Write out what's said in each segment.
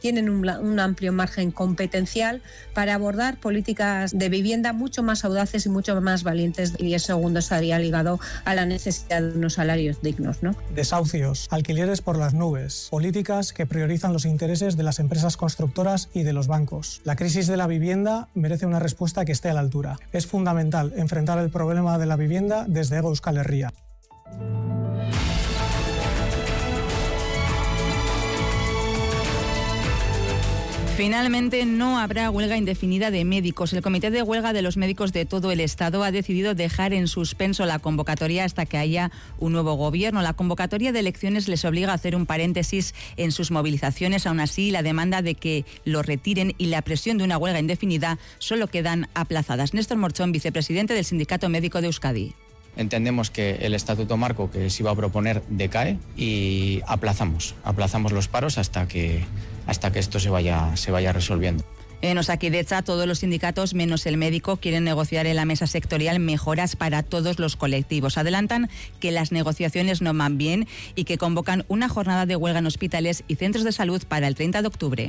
tienen un amplio margen competencial para abordar políticas de vivienda mucho más audaces y mucho más valientes, y el segundo estaría ligado a la necesidad de unos salarios dignos, ¿no? Desahucios, alquileres por las nubes, políticas que priorizan los intereses de las empresas constructoras y de los bancos. La crisis de la vivienda merece una respuesta que esté a la altura. Es fundamental enfrentar el problema de la vivienda desde Hego Euskal Herria. Finalmente no habrá huelga indefinida de médicos. El Comité de Huelga de los Médicos de todo el Estado ha decidido dejar en suspenso la convocatoria hasta que haya un nuevo gobierno. La convocatoria de elecciones les obliga a hacer un paréntesis en sus movilizaciones. Aún así, la demanda de que lo retiren y la presión de una huelga indefinida solo quedan aplazadas. Néstor Morchón, vicepresidente del Sindicato Médico de Euskadi. Entendemos que el estatuto marco que se iba a proponer decae y aplazamos los paros hasta que esto se vaya resolviendo. En Osakidetza, todos los sindicatos, menos el médico, quieren negociar en la mesa sectorial mejoras para todos los colectivos. Adelantan que las negociaciones no van bien y que convocan una jornada de huelga en hospitales y centros de salud para el 30 de octubre.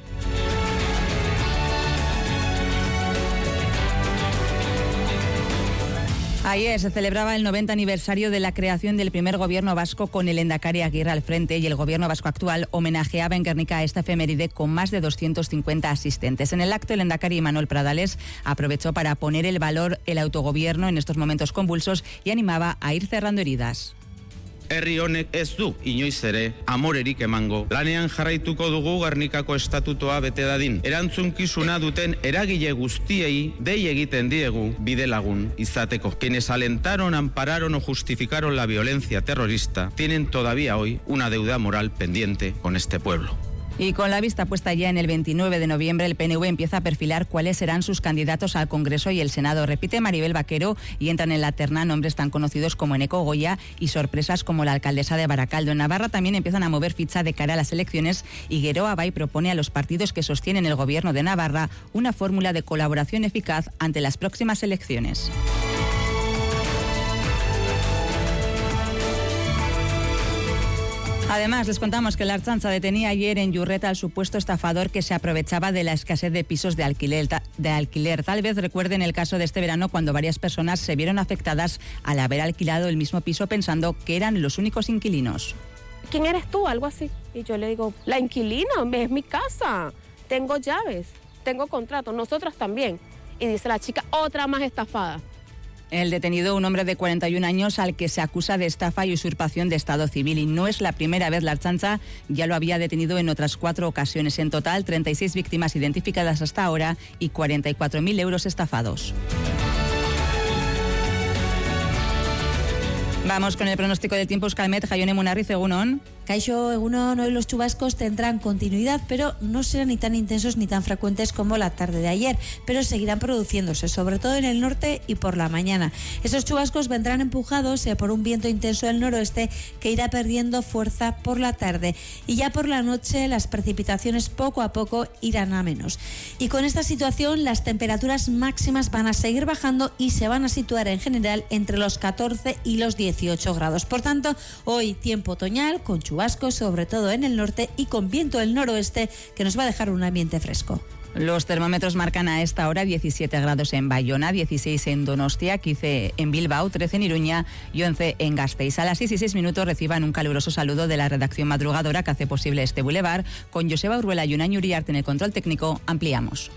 Ayer se celebraba el 90 aniversario de la creación del primer gobierno vasco con el Lehendakari Aguirre al frente, y el gobierno vasco actual homenajeaba en Guernica esta efeméride con más de 250 asistentes. En el acto, el Lehendakari Manuel Pradales aprovechó para poner el valor el autogobierno en estos momentos convulsos y animaba a ir cerrando heridas. Herri honek ez du inoiz ere amorerik emango. Lanean jarraituko dugu Gernikako estatutoa bete dadin. Erantzunkizuna duten eragile guztiei dei egiten diegu bidelagun izateko. Quienes alentaron, ampararon o justificaron la violencia terrorista tienen todavía hoy una deuda moral pendiente con este pueblo. Y con la vista puesta ya en el 29 de noviembre, el PNV empieza a perfilar cuáles serán sus candidatos al Congreso y el Senado. Repite Maribel Vaquero y entran en la terna nombres tan conocidos como Eneko Goya y sorpresas como la alcaldesa de Baracaldo. En Navarra también empiezan a mover ficha de cara a las elecciones, y Geroa Abay propone a los partidos que sostienen el gobierno de Navarra una fórmula de colaboración eficaz ante las próximas elecciones. Además, les contamos que la Ertzaintza detenía ayer en Yurreta al supuesto estafador que se aprovechaba de la escasez de pisos de alquiler. Tal vez recuerden el caso de este verano, cuando varias personas se vieron afectadas al haber alquilado el mismo piso pensando que eran los únicos inquilinos. ¿Quién eres tú? Algo así. Y yo le digo, la inquilina, es mi casa. Tengo llaves, tengo contrato, nosotros también. Y dice la chica, otra más estafada. El detenido, un hombre de 41 años al que se acusa de estafa y usurpación de estado civil, y no es la primera vez. La Ertzaintza ya lo había detenido en otras 4 ocasiones. En total, 36 víctimas identificadas hasta ahora y 44.000 euros estafados. Vamos con el pronóstico del tiempo. Euskalmet, Jaione Munarriz, egunon. Kaixo, egunon. Hoy los chubascos tendrán continuidad, pero no serán ni tan intensos ni tan frecuentes como la tarde de ayer, pero seguirán produciéndose, sobre todo en el norte y por la mañana. Esos chubascos vendrán empujados por un viento intenso del noroeste que irá perdiendo fuerza por la tarde, y ya por la noche las precipitaciones poco a poco irán a menos. Y con esta situación las temperaturas máximas van a seguir bajando y se van a situar en general entre los 14 y los 18 grados. Por tanto, hoy tiempo otoñal con chubascos, sobre todo en el norte, y con viento del noroeste que nos va a dejar un ambiente fresco. Los termómetros marcan a esta hora 17 grados en Bayona, 16 en Donostia, 15 en Bilbao, 13 en Iruña y 11 en Gasteiz. A las 6:06 reciban un caluroso saludo de la redacción madrugadora que hace posible este bulevar. Con Joseba Urruela y Unai Uriarte en el control técnico, ampliamos.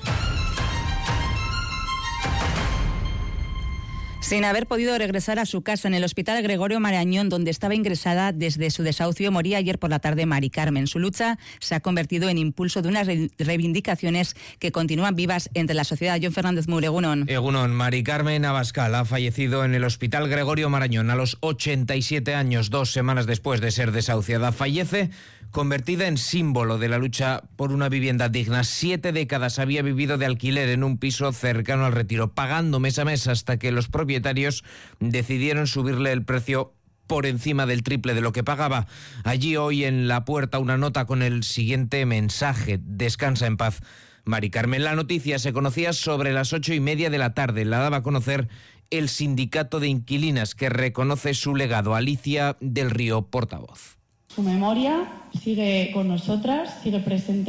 Sin haber podido regresar a su casa en el Hospital Gregorio Marañón, donde estaba ingresada desde su desahucio, moría ayer por la tarde Mari Carmen. Su lucha se ha convertido en impulso de unas reivindicaciones que continúan vivas entre la sociedad. Jon Fernández Mur, egunon. Egunon. Mari Carmen Abascal ha fallecido en el Hospital Gregorio Marañón a los 87 años, 2 semanas después de ser desahuciada. Fallece convertida en símbolo de la lucha por una vivienda digna. 7 décadas había vivido de alquiler en un piso cercano al Retiro, pagando mes a mes, hasta que los propietarios decidieron subirle el precio por encima del triple de lo que pagaba. Allí hoy en la puerta una nota con el siguiente mensaje: descansa en paz, Mari Carmen. La noticia se conocía sobre las 8:30 de la tarde. La daba a conocer el sindicato de inquilinas, que reconoce su legado. Alicia del Río, portavoz. Su memoria sigue con nosotras, sigue presente